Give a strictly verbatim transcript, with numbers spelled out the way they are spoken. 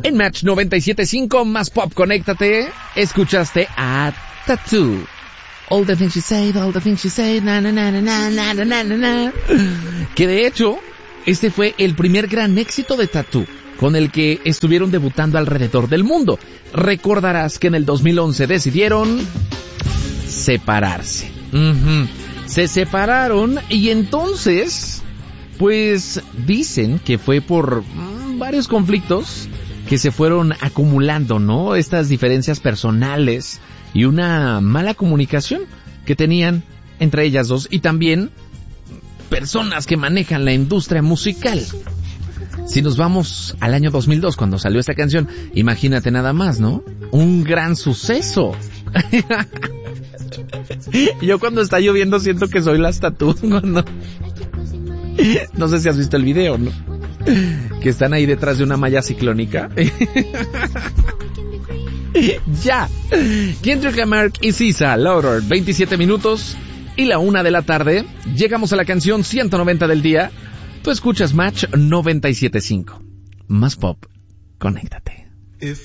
En Match noventa y siete punto cinco, más pop, conéctate. Escuchaste a Tattoo. All the things you say, all the things you say, na na na na na na na na na. Que de hecho, este fue el primer gran éxito de Tattoo, con el que estuvieron debutando alrededor del mundo. Recordarás que en el dos mil once decidieron separarse. Uh-huh. Se separaron y entonces, pues dicen que fue por mm, varios conflictos que se fueron acumulando, ¿no? Estas diferencias personales y una mala comunicación que tenían entre ellas dos y también personas que manejan la industria musical. Si nos vamos al año dos mil dos, cuando salió esta canción, imagínate nada más, ¿no? Un gran suceso. Yo cuando está lloviendo siento que soy las Tattoo. Cuando... No sé si has visto el video, ¿no? Que están ahí detrás de una malla ciclónica. Ya. Kendrick Lamar y Sisa, Louder, veintisiete minutos y la una de la tarde. Llegamos a la canción ciento noventa del día. Tú escuchas Match noventa y siete punto cinco. Más pop, conéctate.